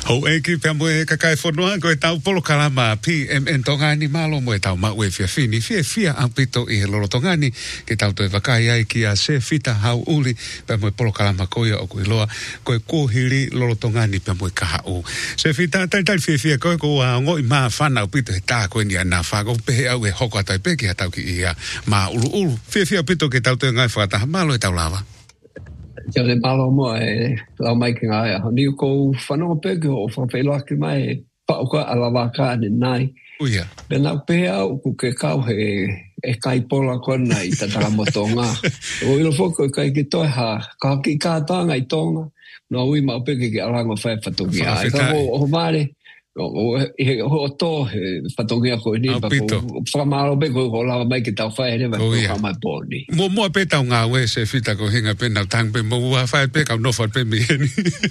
Ho e ki pia moe kakai whanua koe tau polo kalama pi en tongani malo moe tau maue fia fini fia ampito i he lolo tongani ke tau toi wakai ai ki a se fita hau uli pia moe polo kalama koe o koe loa koe kohiri lolo tongani pia moe kaha u. Se fita tai fia koe ko a ngoi maa whana upito he tā koe ni a nā whago pehe au e hoko atai peki ha tau ki ia maa ulu. Fia pito ke tau toi ngai whakataha malo e tau lava. Ja le malo mo e lau mai ki ngai a ni ko whanau peke o whawhelo aki mai pa o ka alawa ka ane nai. Uia. Pena pea o ku ke kau he kai pola kona i tatara motonga. O ilo foko e kai ki toi ha ka ki ka tanga i tonga. No ui mau peke ki alango whai whatongi a. E ka o mare o to whatongi a koe ni. Whamaro peke o lawa mai ki tau whai rewa ko ka mai pōni. Mua pe tau ngā we se fita ko hinga pe nau tang pe mua whai pe kau nofar pe mi heni.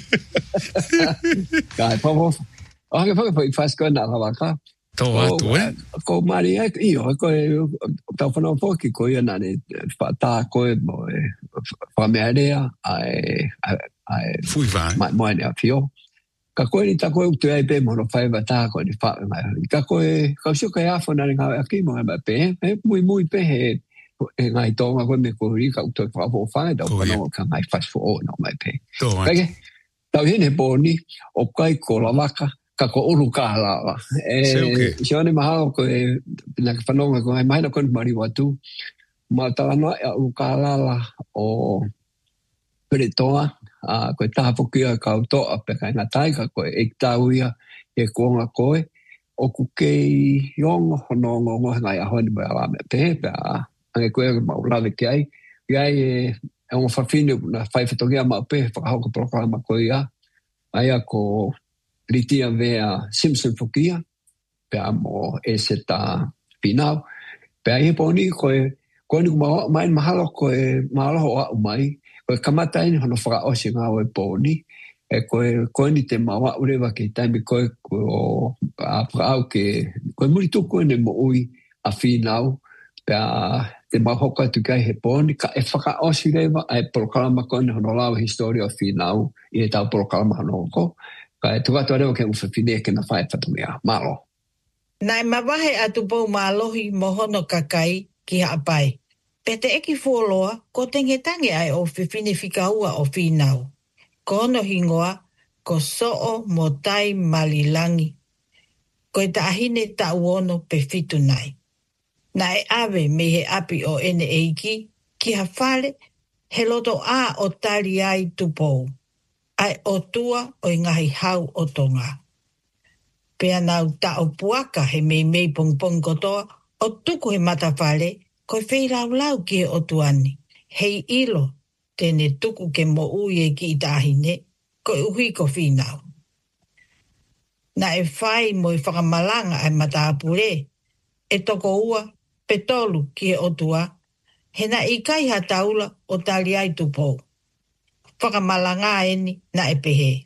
Kai papo. O hange whaka i whaskoe nā lawa ka. Tō atu e? Ko mari e, iyo, koe tau whanau poki ko ia nane tā koe mo e whamearea ai fui vai. Moe ne a fio. Ka koe ni ta koe utu ai pe mo no whaiva tā koe ni whae. Ka koe, ka usio kai awha nare ngā aki mo e mai pe, mui pe he ngai tonga koe me kohuri ka utu e whapo whae tau whanau ka ngai whasfo o no mai pe. Kage, tau hene pōni o kai ko la waka ka ko uru ka lawa. Sione mahalo ko na ka whanonga ko ai mahina ko ni mari watu. Ma talanoa e uru ka lala o peretoa ko taha pokia ka utoa pe kai ngatai ka ko e tauia e kuonga koe. O ku kei yongo honongo ngai aho ni mai ala me pe ange koe maulave ki ai. Iai e ongo whawhine na whaiwhetogia ma pe whakahauka proklama koe ia. Aia ko ritia vea Simpson Fokia, pea mo e se tā pinau. Pea he pōni koe ni mai mahalo koe mahalo o au mai, koe kamata ini hono whakaosi ngā oe pōni, e koe ni te mawa urewa ke taimi koe o au ke, koe muri tuku ene mo ui a whinau, pea te mahoka tu kai he pōni, ka e whakaosi rewa ai proklama koe ni hono lau historia o whinau, i e tau proklama hono ko. Ka e tukatu arewa ke uwhawhine ke na whae whatumia. Malo. Nai mawahe atu pou mālohi mohono kakai ki haapai. Pete eki fuoloa, ko tengetange ai o whiwhine whikaua o whinau. Ko ono hingoa, ko soo mo tai malilangi. Ko e taahine ta uono pe fitu nai. Na e awe me he api o ene eiki, ki hawhale, he loto a o tari ai tupou. Ai o tua o ngahi hau o tonga. Pea nau ta o puaka he mei pong kotoa, o tuku he matawhale, ko whei lau ki o tuani. Hei ilo, tene tuku ke mo uie ki i tahine, ko uhi ko whinau. Na e whai mo i whakamalanga ai matapure, e toko ua, petolu ki o tua, he na i kai ha taula o tali ai tupou. Whakamalanga eni na e pehe.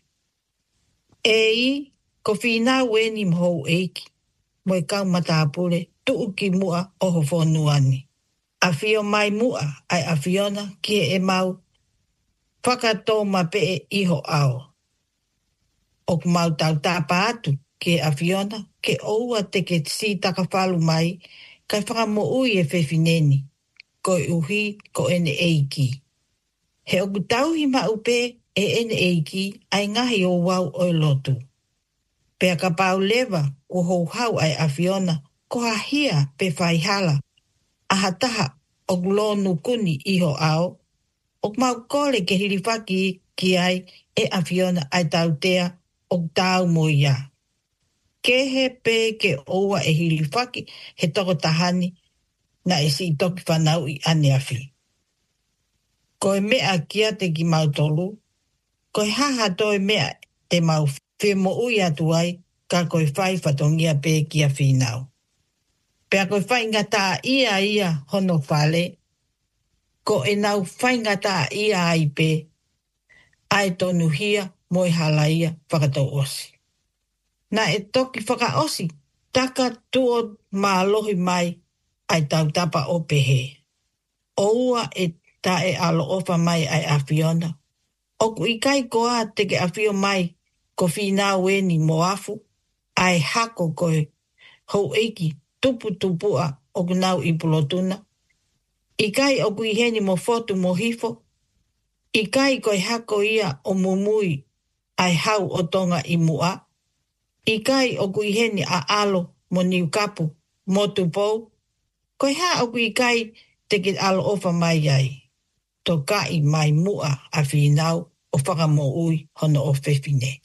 E ko whinau eni mhou eiki, mo i kau matapure, tuu ki mua oho whonuani. A whio mai mua ai a whiona ki e mau, whakatō ma pe iho ao. O mau tau tāpa atu ki a whiona, ke oua te ke si takawhalu mai, kai whakamo ui e whewhineni, ko uhi ko ene eiki. He oku tauhi ma upe e ene eiki ai ngahi o wau o lotu. Pea ka pau lewa ko hou ai a Fiona ko hahia pe whaihala. Ahataha o glonu kuni iho ao. O mau kore ke hiriwhaki ki ai e a Fiona ai tautea o tau moia. Ke he pe ke oua e hiriwhaki he toko tahani na e si toki whanau i ane awhi. Ko e mea kia te ki mau tolu, ko e haha toi mea te mau whemo ui atu ai, ka ko e whai whatongia pe kia whinau. Pea ko e whai ngata ia hono whale, ko e nau whai ngata ia ai pe, ai tonu hia moi halaia whakatau osi. Na e toki whakaosi, taka tuo mālohi mai ai tau tapa o pehe. Oua e ta e alo ofa mai ai a Fiona. Oku i kai koa te ke a Fio mai ko whina we ni moafu, ai hako koe hou eiki tupu o kunau I pulotuna. I kai o kui heni mo fotu mo hifo, I kai koe hako ia o mumui ai hau o tonga I mua. I kai o kui heni a alo mo niukapu mo tupou, koe ha o kui kai te ki alo ofa mai ai. To kai mai mua a whinau o whakamo ui hono o whewhine.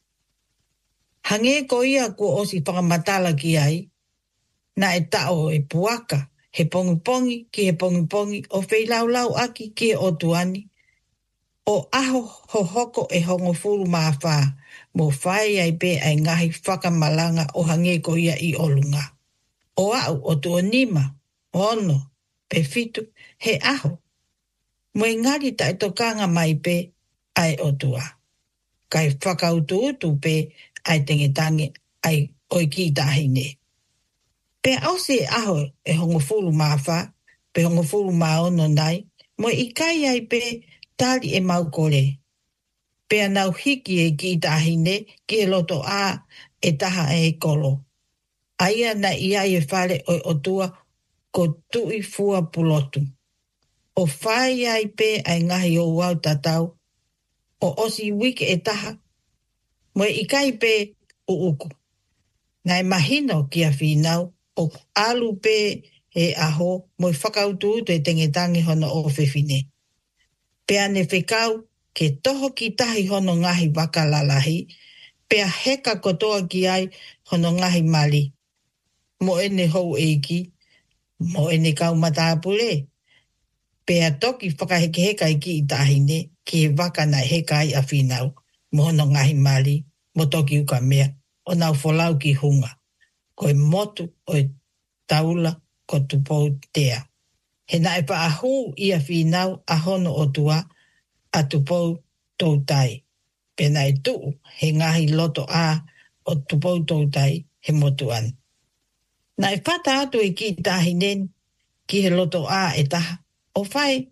Hange ko ia ko osi whakamatala ki ai, na e tao e puaka, he pongi ki he pongi o wheilau aki ki he otuani, o aho hohoko e hongofuru maafaa, mo whai ai pe ai ngahi whakamalanga o hange ko ia I olunga. O au o tuonima, ono, pe fitu, he aho. Mo ngari ta e tokanga mai pe ai otua. Kai whakautu pe ai tengetange ai oi ki tahine. Pe au se aho e hongofuru maafaa, pe hongofuru maono nai, mo I kai ai pe tali e maukore. Pe anau hiki e ki tahine ki e loto a e taha e kolo. Aia na ia e whale oi otua ko tui fua pulotu. O whai ai pe ai ngahi o wau tatau, o osi wiki e taha, mo I kai pe uuku. Nai mahino ki a whinau, o alu pe e aho, mo I whakautu te tengetangi hono o whewhine. Pe ane whekau, ke toho ki tahi hono ngahi wakalalahi, pe a heka kotoa ki ai hono ngahi mali. Mo ene hou eiki, mo ene kau matapule, pe a toki whakahekeheka I ki I tahine, ki he waka na heka ai a whinau, mo hono ngahi mali, mo toki uka mea, o nau wholau ki hunga. Koe motu o taula ko tupou tea. He na e pa ahu I a whinau a hono o tua a tupou toutai. Pe na e tuu he ngahi loto a o tupou toutai he motuan. Na e pata atu I ki tahinen ki he loto a e taha. O whai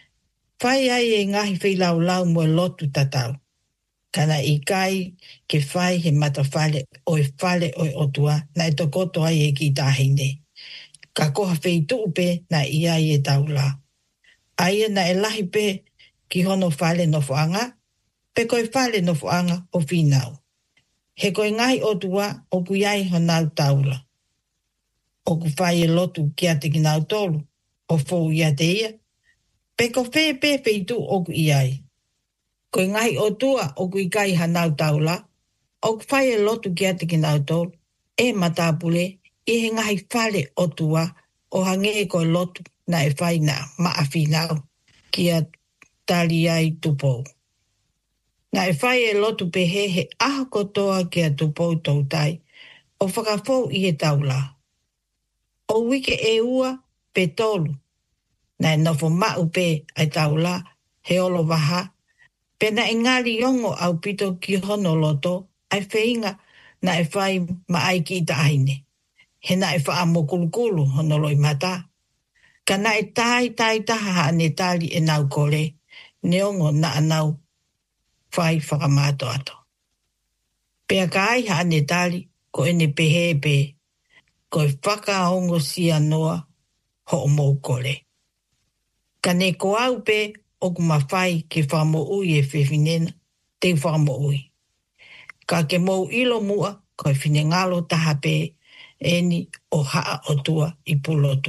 ai e ngahi whilau mo lotu tatau. Kana I kai ke whai he matawhale o e whale o e otua na e tokoto ai e ki tahine. Ka koha wheitu upe na ia I e taula. Aia na e lahi pe ki hono whale no fuanga, pe koe whale no fuanga o whinau. He koe ngahi otua o kuiai honau taula. O ku whai e lotu ki ate ki nau tolu, o fou ia te ia, pe ko whepe wheitu o ku iai. Koe ngahi otua o kui kai hanau taula, o ku whai e lotu ki ate ki nau tolu, e matapule, I he ngahi whale otua o hange koe lotu na e whai na maa whinau ki a tali ai tupou. Na e whai e lotu pe he aho kotoa ki a tupou toutai, o whakafou I he taula. O wike e ua pe tolu, na e nofo mau pe ai taula he olo waha, pe na e ngari ongo au pito ki hono loto, ai wheinga na e whai maai ki tahine. He na e wha mo kulukulu hono loi mata. Ka na e tai taha ne tali e nau kore, ne ongo na anau whai whakamato ato. Pea ka ai ha ne tali, ko ene pehe pe, ko e whaka ongo sia noa ho o mou kore. Ka ne ko au pe o kuma whai ke whamo ui e whewhinena, te whamo ui. Ka ke mou ilo mua, ko e whine ngalo taha pe, eni o haa o tua I pulotu.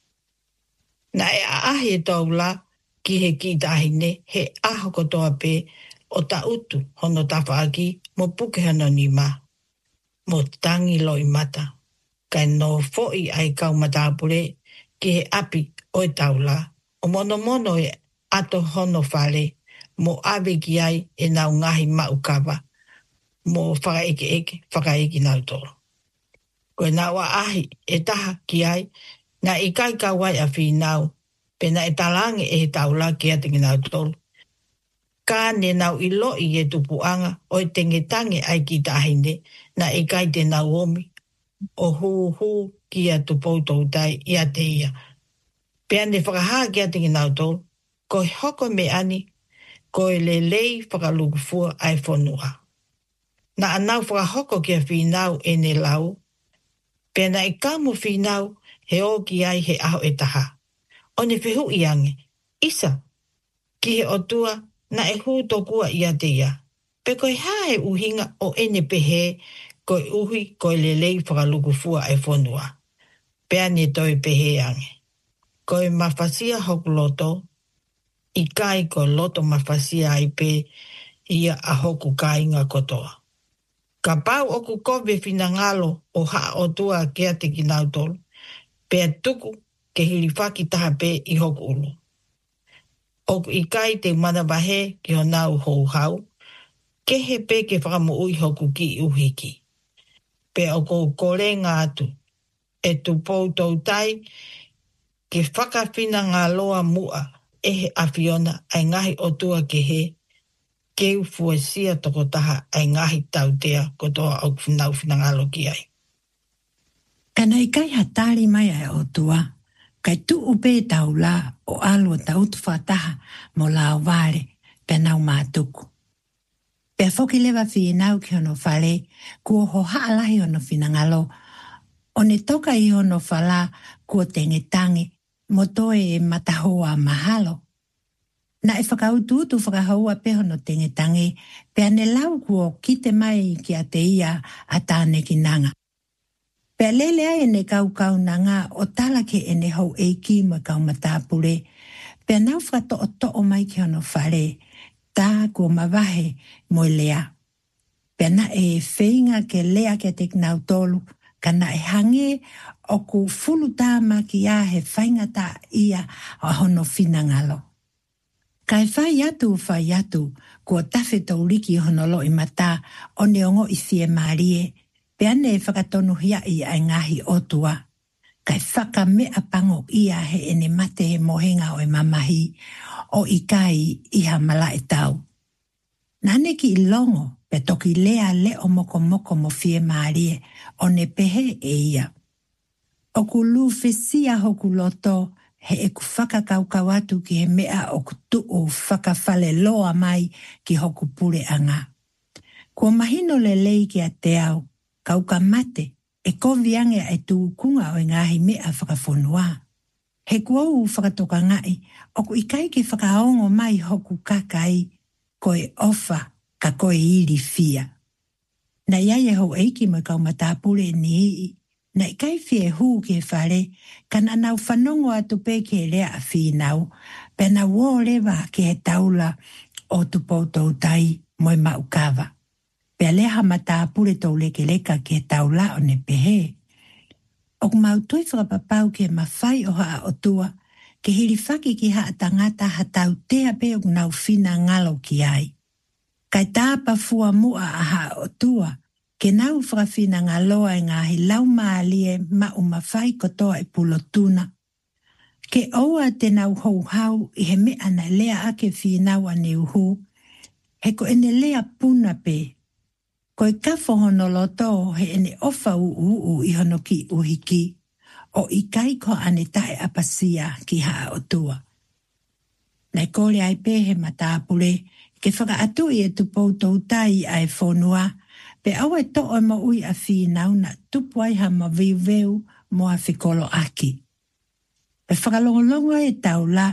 Na e aahi e taula ki he ki tahine he aho kotoa pe o ta utu hono tawhaaki mo puke hano ni ma. Mo tangi loi mata. Kai no foi ai kau matapure ki he api o e taula. O mono e ato hono whale mo awe ki ai e nau ngahi maukawa mo whakaeke nau toro. Koe nā wa ahi e taha ki ai, nā I kai kawai a whinau, pe nā e talange e taula ki a tingi nau tolu. Ka ne nau I loi e tupuanga o e tengetange ai ki tahine, nā I kai te nau omi, o hu ki a tupou toutai I a te ia. Pe ane whakaha ki a tingi nau tolu, ko hoko me ani, ko e le lei whakalukufua ai whanua. na anau whakahoko kia whinau e ne lau. Pena e kamu whinau he o ki ai he aho e taha. O ne whihu i ange, isa, ki he otua na e hu tokua ia te ia. Pe koe hae uhinga o ene pehe koe uhi koe lelei whakalukufua e whonua. Pea ne toi pehe ange. Koe mawhasia hoku loto, i kai koe loto mawhasia ai pe ia a hoku kainga kotoa. Ka pau oku kowe whina ngalo o haa o tua kia te kinautolu, pea tuku ke hiriwhaki taha pe i hoku ulu. Oku i kai te manawahe ki ho nau hou hau, ke he pe ke whakamu ui hoku ki uhiki. Pe oku kore ngā atu, e tu pou tau tai, ke whakawhina ngā loa mua e he awhiona ai ngahi o tua ke he, keu fuasia toko taha ai ngahi tautea kotoa au whinau whinangalo ki ai. Kana i kai hatari mai ai o tua, kai tu upe tau la o alua tautu whataha mo lao vare pe nau mātuku. Pea whoki lewa whinau ki hono whare, kua ho haalahi hono whinangalo, o ne toka i hono whala kua tengetange, mo toe e matahoa mahalo. Na e whakaututu whakahaua pe hono tengetange, pea ne lau kua kite mai ki a te ia a tāne ki nanga. Pea lele ai ne kau nanga o tala ke ene hau eiki mo kau matapure, pea nau whakato o to'o mai ki hono whare, tā kua mawahe mo lea. Pea na e whainga ke lea ke te knau tolu, ka na e hange o ku fulu tāma ki a he whainga tā ia o hono whinangalo. Kai whai atu, kua tawhi tauriki hono lo i mata o ne ongo i sie marie, pea ne whakatonu hia i ai ngahi otua. Kai whaka mea pango ia he ene mate he mohenga o e mamahi, o i kai iha mala e tau. Nane ki i longo, pe toki lea le o moko mo fie marie, o ne pehe e ia. O ku lu fesia hoku loto, he e ku whakakaukau atu ki he mea o ku tuu whakawhale loa mai ki hoku pure anga. Kua mahino le lei ki a te au, kauka mate, e koviange ai tūkunga o ngahi mea whakawhonua. He kuau whakatoka ngai, o ku ikai ki whakaongo mai hoku kakai, koe ofa ka koe iri fia. Na iaia hou eiki mo kau matapure ni hii, na ikai fie huu ke whare, kana nau whanongo atu pe ke rea a whinau, pe na wō lewa ke he taula o tupou tau tai moi maukawa. Pe leha matapure tau leke leka ke he taula o ne pehe. O mautui whakapapau ke mawhai o haa o tua, ke hiriwhaki ki haa tangata hatau tea pe o nau whina ngalo ki ai. Kai tāpa fua mua a haa o tua, ke nau whakawhina ngaloa e ngahi lau maalie ma umawhai kotoa e pulotuna. Ke oua te nau hou hau i he mea na lea ake whinau ane uhu, he ko ene lea puna pe. Ko i kafo hono loto he ene ofa uu i hono ki uhiki, o i kai ko ane tae apasia ki haa o tua. Nei kore ai pe he matapure, ke whaka atu i e tupou tau tai ai whonua, pe awa e to'o mo ui a whinau na tupu ai ha ma viuveu mo a whikolo aki. Pe whakalongolonga e tau la,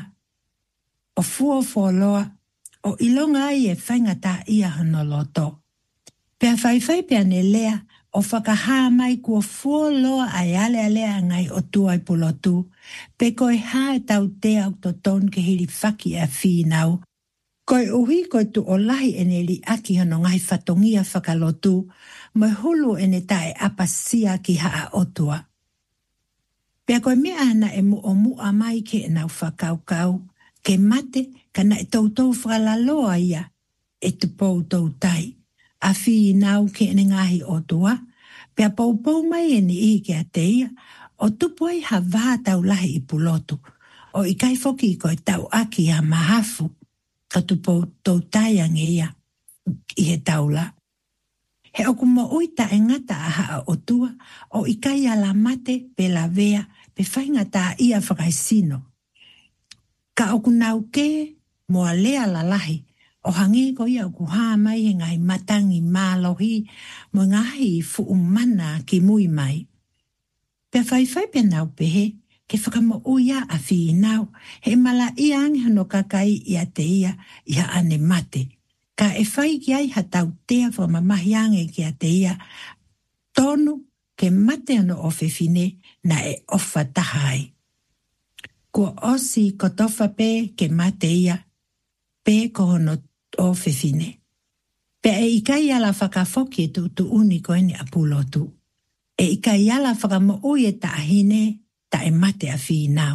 o fua wholoa, o ilonga ai e whaingata ia hono loto. Pe a whaiwhai pe ane lea, o whakahaa mai kua fua loa ai alea ngai o tua i pulotu, pe koe haa e tau tea o toton ke hiri whaki a whinau, koe uhi koe tu o lahi ene li aki hono ngai whatongia whakalotu, mai hulu ene tae apasia ki haa otua. Pea koe mea ana e mu o mua mai ke enau whakaukau, ke mate kana e tautou whakalaloa ia, e tupou tau tai, a whinau ke ene ngahi otua, pea poupou mai ene i ke a teia, o tupu ai ha vātau lahi i pulotu, o i kai foki koe tau aki a mahafu, ka tupou tau tai ange ia i he taula. He oku mo uita e ngata a haa o tua, o i kai ala mate pe la vea, pe whaingata ia whakaisino. Ka oku nau ke, moa lea la lahi, O hange ko ia ku haa mai he ngai matangi mālohi mo ngahi fu umana ki mui mai. Pea whai pe nau pehe, ke whakamo uia a whi nau, he mala ia angi hono kakai ia te ia ane mate. Ka e whai ki ai hatau tea whamamahi ange ki a te ia, tonu ke mate ano o whiwhine na e ofa tahai. Kua osi ko tofa pe ke mate ia, pe ko hono o whiwhine. Pe e ikai ala whakafoki e tu uniko eni apulotu. E ikai ala whakamo ui e ta ahine, ta e mate a whinau.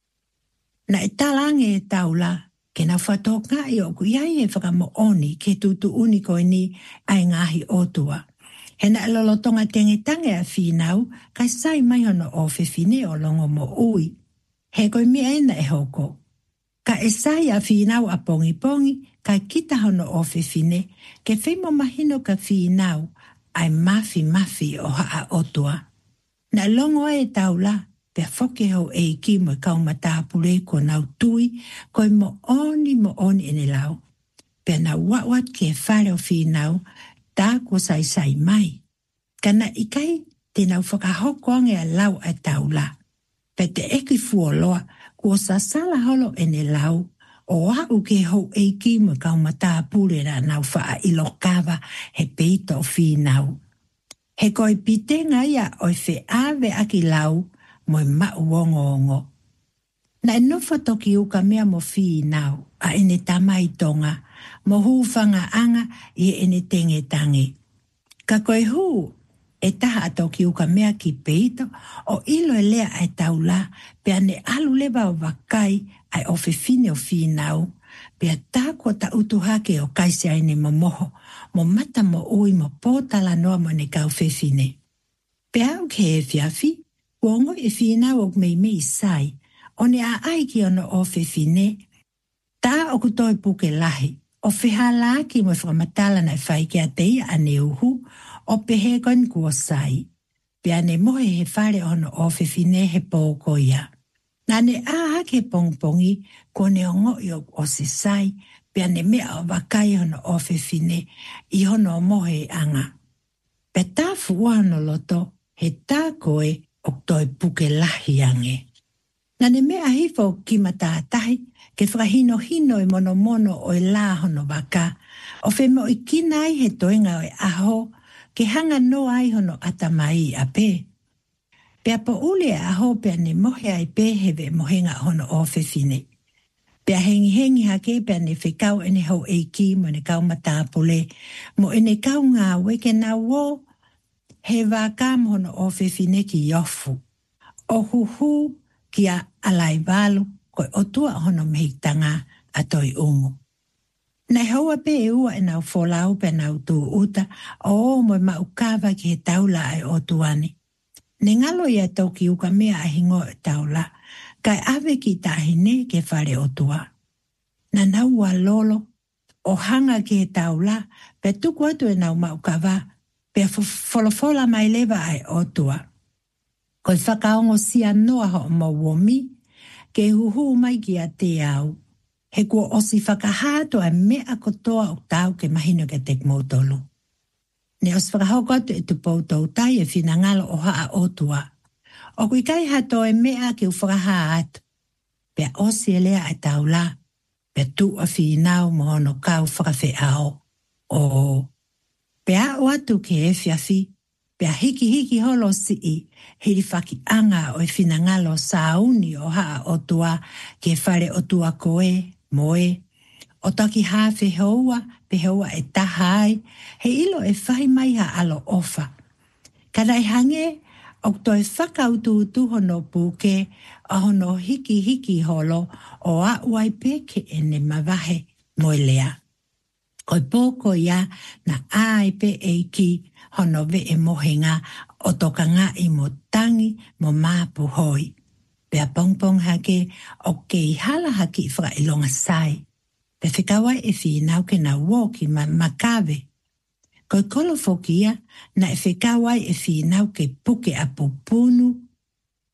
Na e talange e taula, ke na whatoka i o kuiai e whakamo oni ke tu uniko eni ai ngahi otua. He na lolotonga tengetange a whinau, kai sai mai hono o whiwhine o longo mo ui. He koi mea ena e hoko. Ka e sai a whinau a pongi, ka kita hono o whiwhine, ke whimo mahino ka whinau, ai mafi o haa otua. Na longo e taula, pia whoke hau e iki mo kaumata pule ko nau tui, koi mo oni ene lau. Pia na watwat ke whare o whinau, tā ko sai mai. Kana ikai, te nau whakahokoange a lau a taula. Pe te eki fuoloa, ko sasala holo ene lau, o au ke hou eiki mo kaumata pūrera nau wha ilokawa he peito o whinau. He koi pitenga ia oi whe awe aki lau mo mauongo. Na e nofa toki uka mea mo whinau a ene tamai tonga, mo hūwhanga anga i ene tengetange. Ka koe hū e taha toki uka mea ki peito o ilo e lea ai taula pea ne alu leba o wakai ai o whiwhine o whinau pea tākua ta utuhake o kaisi aine mo moho mo mata mo ui mo pōtala noa mo ne kau whiwhine. Pea au ke e whiawhi, kuongo e whinau o mei sai o ne a aiki ono o whiwhine tā o kutoi puke lahi o whihala ki mo whakamatala na whai ki a teia ane uhu o pehe kon kua sai. Pea ne mohe he whare ono o whiwhine he pōko ia. Nā ne aha ke pongpongi ko ne ongo i o se sai, pea ne mea o wakai ono o whiwhine i hono o mohe anga. Pea tā fuua ono loto he tā koe o toi puke lahi ange. Nā ne mea hifo ki matātahi ke whakahino i mono o i lā hono waka, o whemo i kinai he toenga o i aho, ke hanga no ai hono atamai a pe. Pea po ule a aho pea ne mohe ai pe hewe mohenga hono o whiwhine. Pea hengi hake pea ne whekau ene hau eiki mo ne kau matāpule, mo ene kau ngā weke nā wo, he wākam hono o whiwhine ki yofu. O huhu ki a alaiwalu, koe otua hono mehitanga a toi umu. Nei haua pe e ua e nau wholau pe nau tū uta o mo maukawa ki he taula ai o tuane. Ne ngalo ia tau ki uka mea a hingo e taula, kai awe ki tahine ke whare o tua. Na nau a lolo, o hanga ki he taula, pe tuku atu e nau maukawa, pe wholofola mai lewa ai o tua. Koi whakaongo sia noa ho mo womi, ke huhu mai ki a te au. He kua osi whakahato a mea kotoa o tau ke mahino ke tek mautolu. Ne os whakahoko atu e tupou tau tai e whina ngalo o haa otua. O kui kai hato e mea ke u whakaha atu. Pea osi e lea e taula, pea tu a whinau mohono kau whakawhi ao. O pea o atu ke e whiawhi, pea hiki holo sii, hiri whaki anga o e whina ngalo sauni o haa otua ke whare otua koe, moe, o taki hawhi hoa, pe hoa e tahai, he ilo e whai mai ha alo ofa. Karai hange, o toi whakautu hono puke, a hono hiki holo, o a uai peke e ne mawahe moe lea. Koi pōko ia na ai pe eiki hono ve e mohenga o toka ngā i mo tangi mo māpu hoi. Pea pongpong hake o kei hala haki whaka ilonga sai. Pe whikawai e whinau ke na woki makawe. Koi kolo fokia na e whikawai e whinau ke puke a pupunu,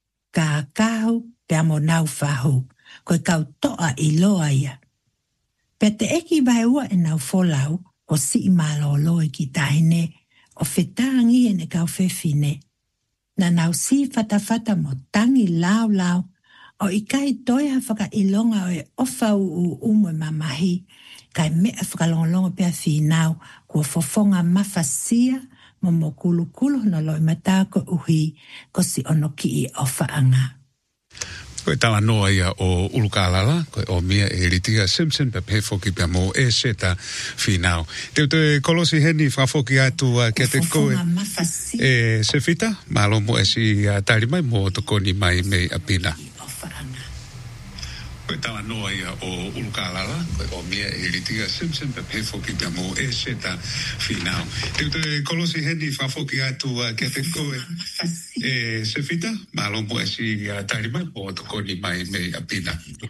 ka kahu pea mo nau whahu. Koi kau toa i loa ia. Pe te eki vai ua e nau folau o si I malolo e ki tahine o whetangi e ne kau whewhine. Na nau si whatawhata mo tangi lau lau o I kai toia whaka ilonga o e ofa u umo mamahi kai mea whakalongolongo pia whinau kua fofonga mawhasia mo mo kulu no loi matako uhi ko si ono ki I ofa anga. Koe tawa noa ia o Ulukalala, koe o mia e Ritia Simpson, pe pefoki pia mo e seta finau. Te kolosi heni whafoki atu kia te koe e Sefita, malo mo e si tari mai mo tokoni mai mei apina. Koe tawa noa ia o Ulukalala, koe o mia e Ritia Simpson, pe pefoki pia mo e seta finau. Te kolosi heni whafoki atu kia te koe e Sefita, malo mo e si tari mai mo tokoni mai mei apina.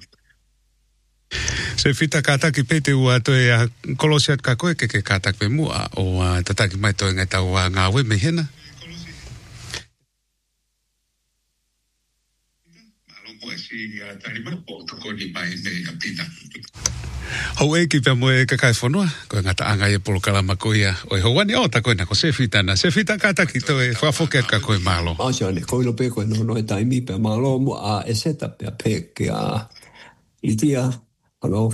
Sefita kataki pete ua toe kolosi at ka koe ke kataki pe mua o tataki mai toe ngai tau ngā we me hena. Hau e ki pia mo e kakai whanua, koe ngata anga e polokalama ko ia, o e hauani o ta koe na ko Sefita na. Sefita kataki to e whafoke ka koe malo. Asiane, koe lo pe koe no e taimi pe malo mo a e seta pe a pe ke a Ritia, ono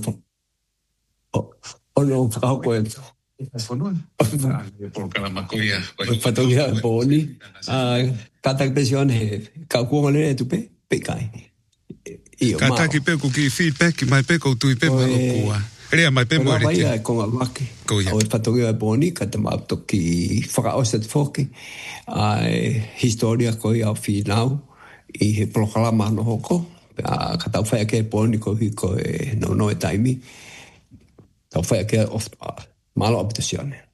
whakao koe. Whanua? Polokalama ko ia. Whatokia e pōni. Kataki pe sion he kau kuonga lere tu pe kai. Kataki pe ku ki feedback mai pe ko tui pe malo kua. Rea mai pe mo Ritia. Mai e konga wake. O e whatokia e pōni ka te mauto ki whakaoset whoki. Historia ko ia o whinau I he polokalama no hoko. Ka tau whaia ke pōni ko hiko e no e taimi. Tau whaia ke malo optasione.